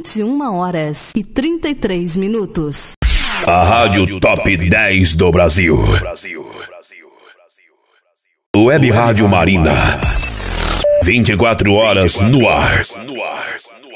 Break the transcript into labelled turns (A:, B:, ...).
A: 21h33.
B: A Rádio Top 10 do Brasil. Web Rádio Marina. 24 horas no ar.